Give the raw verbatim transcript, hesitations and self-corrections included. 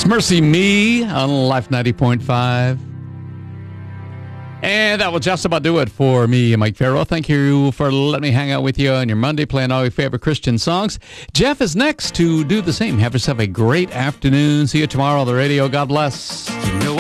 Mercy Me on Life ninety point five. And that will just about do it for me, Mike Farrell. Thank you for letting me hang out with you on your Monday, playing all your favorite Christian songs. Jeff is next to do the same. Have yourself a great afternoon. See you tomorrow on the radio. God bless. You know